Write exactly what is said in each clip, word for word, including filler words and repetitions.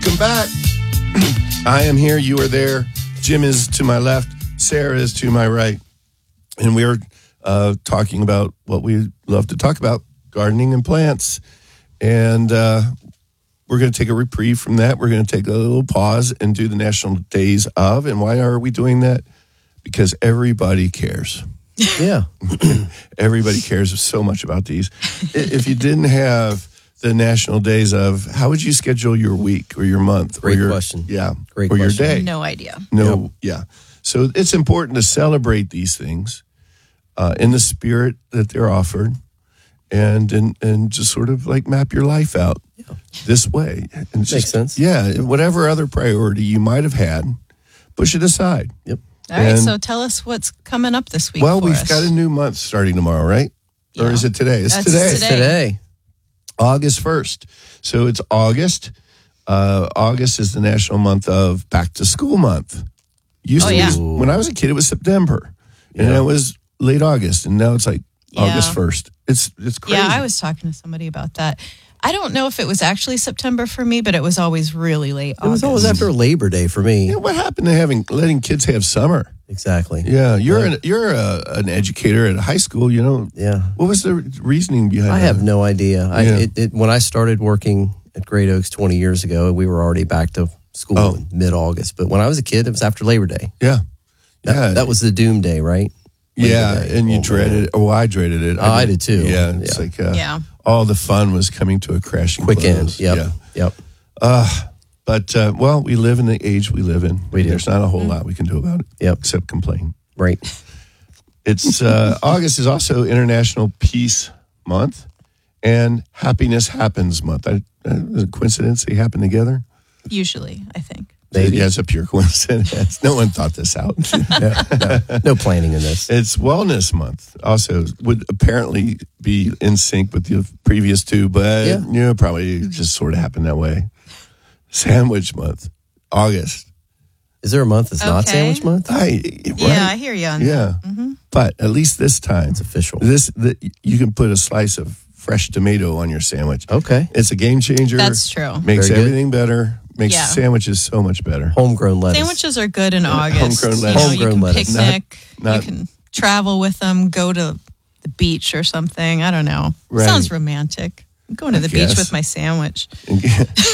Welcome back. I am here. You are there. Jim is to my left. Sarah is to my right. And we are uh, talking about what we love to talk about, gardening and plants. And uh, we're going to take a reprieve from that. We're going to take a little pause and do the National Days of. And why are we doing that? Because everybody cares. Yeah. Everybody cares so much about these. If you didn't have the National Days of, how would you schedule your week or your month? Great or your, question. Yeah. Great or question. your day? No idea. No, Yep. yeah. So it's important to celebrate these things uh, in the spirit that they're offered, and and and just sort of like map your life out Yeah. this way. And Makes just, sense. Yeah, whatever other priority you might have had, push it aside. Yep. All right, And- so tell us what's coming up this week. Well, for we've us. got a new month starting tomorrow, right? Or Yeah. is it today? It's That's today. today. Today. August first. So it's August. Uh, August is the national month of back to school month. Used Oh, to yeah. be, when I was a kid, it was September, and Yeah. it was late August, and now it's like Yeah. August first. It's it's crazy. Yeah, I was talking to somebody about that. I don't know if it was actually September for me, but it was always really late. It was always August. after Labor Day for me. Yeah, what happened to having letting kids have summer? Exactly. Yeah, you're Yeah. an you're a, an educator at a high school. You know, Yeah. what was the reasoning behind? I that? have no idea. I, Yeah. it, it, when I started working at Great Oaks twenty years ago, we were already back to school Oh. in mid-August. But when I was a kid, it was after Labor Day. Yeah, That, yeah, that was the doom day, right? Labor yeah, Day. and you Oh, dreaded it. Oh, I dreaded it. Oh, I did too. Yeah, it's Yeah. like uh, Yeah. all the fun was coming to a crashing Quick close. end. Yep. Yeah. Yep. Uh, but, uh, well, we live in the age we live in. We do. There's not a whole lot we can do about it Yep. except complain. Right. It's uh, August is also International Peace Month and Happiness Happens Month. I, uh, a coincidence they happen together? Usually, I think. Maybe. Yeah, it's a pure coincidence. No one thought this out. no, no, no planning in this. It's Wellness Month. Also, would apparently be in sync with the previous two, but Yeah. you know, probably just sort of happened that way. Sandwich Month, August. Is there a month that's not Okay. Sandwich Month? I, right? Yeah, I hear you on Yeah. that. But at least this time, It's official. this the, you can put a slice of fresh tomato on your sandwich. Okay. It's a game changer. That's true. Makes Very good. everything better. Makes Yeah. sandwiches so much better. Homegrown lettuce. Sandwiches are good in August. homegrown You lettuce. know, you Homegrown can lettuce. picnic, Not- you can travel with them, go to the beach or something. I don't know. Right. Sounds romantic. I'm going to the guess. beach with my sandwich. And,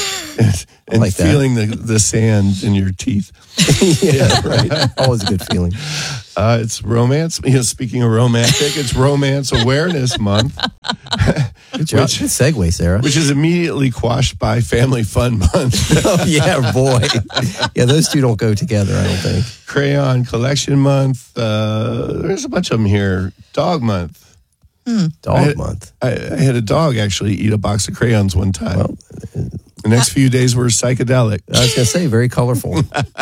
and like that. feeling the, the sand in your teeth. yeah, right. Always a good feeling. Uh, it's romance. You know, speaking of romantic, it's Romance Awareness Month, Good job. Which- Good segue, Sarah. which is immediately quashed by Family Fun Month, Oh, yeah, boy. Yeah, those two don't go together, I don't think. Crayon Collection Month. Uh, there's a bunch of them here. Dog Month. Dog I had- month. I, I had a dog actually eat a box of crayons one time. Well, the next few days were psychedelic. I was going to say, very colorful.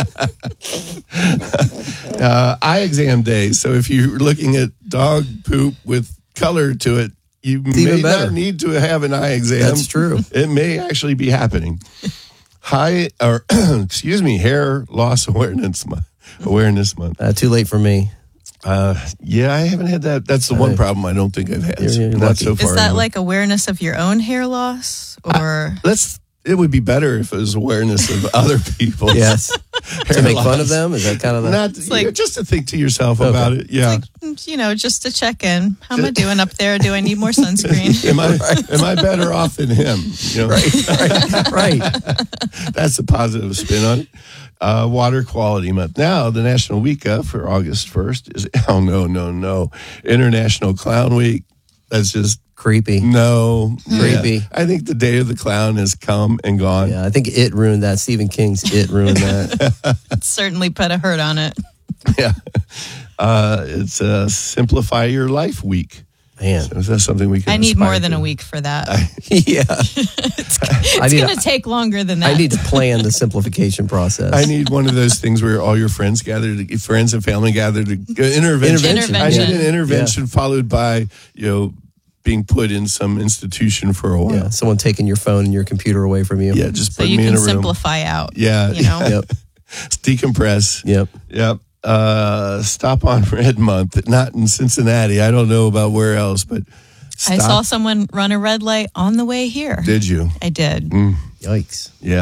Uh, eye exam day. So if you're looking at dog poop with color to it, you may even better. not need to have an eye exam. That's true. It may actually be happening. High or excuse me, hair loss awareness month. Awareness month. Uh, too late for me. Uh, yeah, I haven't had that. That's the one problem I don't think I've had. You're- you're Not lucky. so far. Is that anyway. like awareness of your own hair loss? Or Let's. It would be better if it was awareness of other people's Yes. hair To make fun loss. of them? Is that kind of the. Not like- yeah, just to think to yourself Okay. about it. Yeah. you know, just to check in. How am I doing up there? Do I need more sunscreen? Am I am I better off than him? You know, right, right, right. that's a positive spin on it. Uh, Water Quality Month. Now, the National Week of for August first is oh no no no International Clown Week. That's just Creepy. no Creepy. Yeah. I think the day of the clown has come and gone. Yeah, I think it ruined that. Stephen King's It ruined that. It certainly put a hurt on it. Yeah. Uh, it's a Simplify Your Life Week. Man. So is that something we can? I need aspire more than to? a week for that. Yeah. it's I need, going to a, take longer than that. I need to plan the simplification process. I need one of those things where all your friends gather, to, friends and family gather to uh, intervention. Intervention. I need an Intervention. intervention followed by you know being put in some institution for a while. Yeah, someone taking your phone and your computer away from you. Yeah, just so put you me in can a room. simplify out. Yeah, You know? Yep. decompress. Yep. Yep. Uh, Stop on Red Month. Not in Cincinnati. I don't know about where else, but stop. I saw someone run a red light on the way here. Did you? I did. Mm, Yikes. yeah.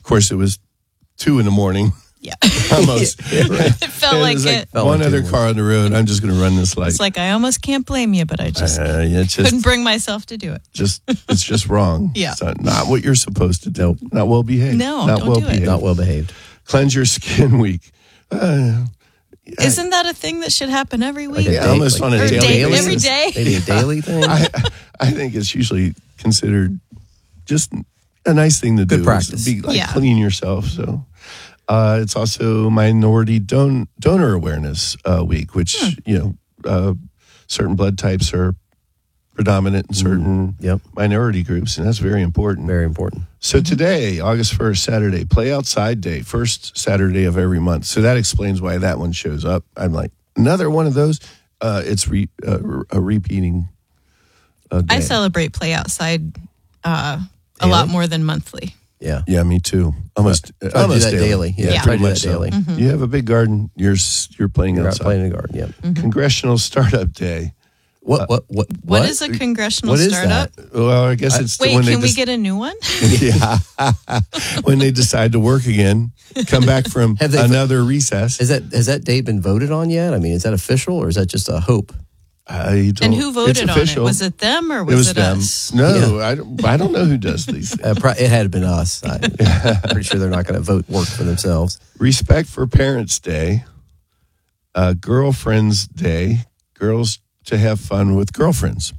Of course, it was two in the morning. Yeah. Almost. It felt And like was it. Felt one like other two car on the road. I'm just going to run this light. It's like I almost can't blame you, but I just Uh, yeah, it's just, couldn't bring myself to do it. just, it's just wrong. Yeah. It's not, not what you're supposed to do. Nope. Not well behaved. No, not don't well do it. behaved. Not well behaved. Cleanse your skin week. Uh, Isn't that a thing that should happen every week? Like a Yeah, day- almost like on a or daily day, basis. every day? Maybe a daily thing. I, I think it's usually considered just a nice thing to Good do. practice. Be like Yeah. clean yourself. So uh, it's also Minority Don- Donor Awareness uh, Week, which Hmm. you know uh, certain blood types are predominant in certain Yep. minority groups, and that's very important. Very important. So today, August first, Saturday, Play Outside Day, first Saturday of every month. So that explains why that one shows up. I'm like, another one of those. Uh, it's re, uh, a repeating uh, day. I celebrate Play Outside uh, a Daily? lot more than monthly. Yeah. Yeah, me too. Almost, Try to do almost that daily. Yeah, Yeah. try to pretty do that much so. daily. Mm-hmm. You have a big garden. You're s- you're playing You're out outside. playing in the garden. Yep. Mm-hmm. Congressional Startup Day. What? What? What? what is a congressional What is startup? that? Well, I guess it's the- Wait, when they can we just- get a new one? yeah when they decide to work again, come back from Have they- another recess. Is that has that date been voted on yet? I mean, is that official or is that just a hope? I don't, And who it's voted on it? official. Was it them or It was was it, them. us? No, I don't. I don't know who does these things. Uh, pro- it had been us. I, I'm pretty sure they're not going to vote work for themselves. Respect for Parents Day, uh, Girlfriends Day, girls to have fun with girlfriends.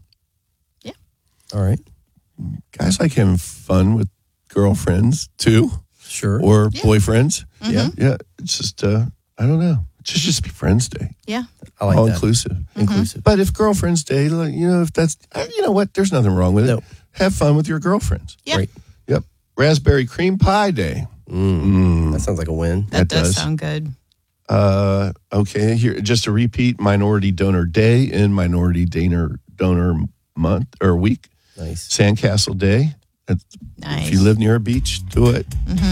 All right. Guys like having fun with girlfriends too, Sure. or Yeah. boyfriends. yeah. Yeah, it's just uh, I don't know. It should just be Friends Day, Yeah. I like all that. inclusive. Inclusive. But if Girlfriends Day, like, you know, if that's uh, you know what, there's nothing wrong with it. No. Have fun with your girlfriends. Yeah. Great. Yep. Raspberry Cream Pie Day. That sounds like a win. That, That does, does. sound good. Uh, okay, here just to repeat: Minority Donor Day and Minority Donor Donor Month or Week. Nice. Sandcastle Day. That's- Nice. If you live near a beach, do it.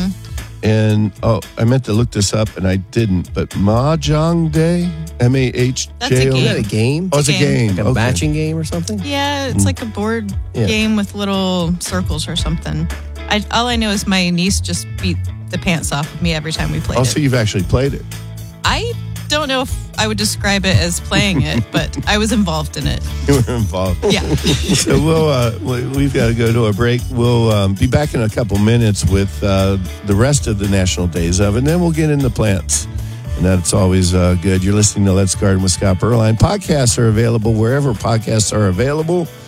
And oh, I meant to look this up and I didn't. But Mahjong Day, M A H That's a J O. Is that a game. game? Oh, it's a It's a game. game. Like a Okay. matching game or something? Yeah, it's like a board Yeah. game with little circles or something. I, all I know is my niece just beat the pants off of me every time we played Oh, it. so you've actually played it. I don't know if I would describe it as playing it, but I was involved in it. You were involved. Yeah. So we'll uh, we- we've got to go to a break. We'll um, be back in a couple minutes with uh, the rest of the national days of, it, and then we'll get into plants. And that's always uh, good. You're listening to Let's Garden with Scott Berline. Podcasts are available wherever podcasts are available.